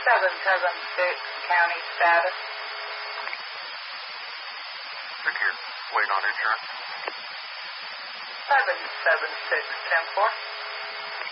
776 county status. Secure. Wait on insurance. 776 10-4.